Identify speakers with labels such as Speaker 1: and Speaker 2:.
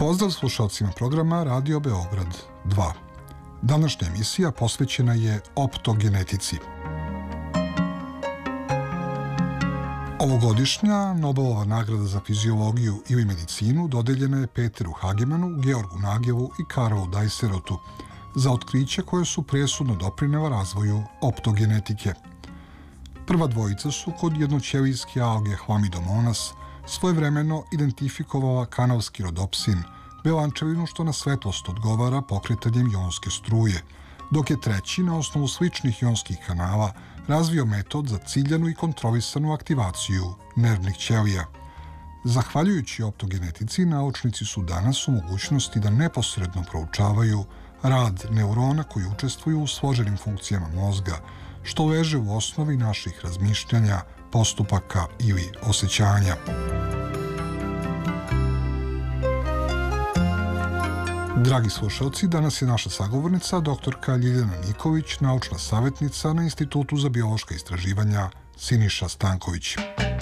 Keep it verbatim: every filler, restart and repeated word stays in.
Speaker 1: Pozdrav slušalcima programa Radio Beograd dva. Današnja emisija posvećena je optogenetici. Ovogodišnja Nobelova nagrada za fiziologiju ili medicinu dodeljena je Peteru Hagemanu, Georgu Nagevu i Karlu Dajserotu za otkriće koje su presudno doprinela razvoju optogenetike. Prva dvojica su kod jednoćelijske alge Chlamydomonas svojevremeno identifikovala kanalski rodopsin, belančevinu što na svetlost odgovara pokretanjem jonske struje, dok je treći na osnovu sličnih jonskih kanala razvio metod za ciljanu i kontrolisanu aktivaciju nervnih ćelija. Zahvaljujući optogenetici, naučnici su danas u mogućnosti da neposredno proučavaju rad neurona koji učestvuju u složenim funkcijama mozga, što leže u osnovi naših razmišljanja, postupaka ili osjećanja. Dragi slušalci, danas je naša sagovornica doktorka Ljiljana Nikolić, naučna savjetnica na Institutu za biološka istraživanja Siniša Stanković.